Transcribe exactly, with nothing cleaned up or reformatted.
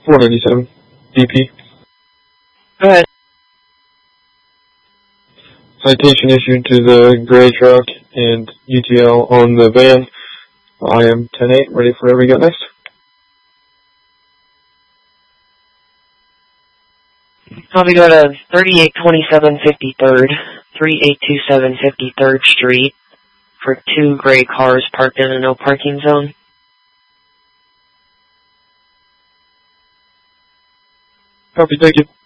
four ninety-seven, B P. Go ahead. Citation issued to the gray truck and U T L on the van. I am ten eight, ready for whatever you got next. Copy, go to thirty-eight twenty-seven fifty-third, thirty-eight twenty-seven fifty-third Street for two gray cars parked in a no parking zone. Copy, thank you.